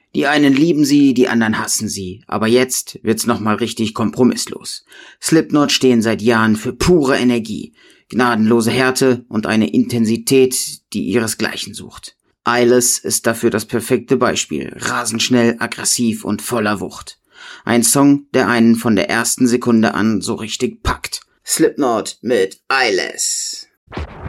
Die einen lieben sie, die anderen hassen sie, aber jetzt wird's nochmal richtig kompromisslos. Slipknot stehen seit Jahren für pure Energie, gnadenlose Härte und eine Intensität, die ihresgleichen sucht. Eyeless ist dafür das perfekte Beispiel, rasend schnell, aggressiv und voller Wucht. Ein Song, der einen von der ersten Sekunde an so richtig packt. Slipknot mit Eyeless.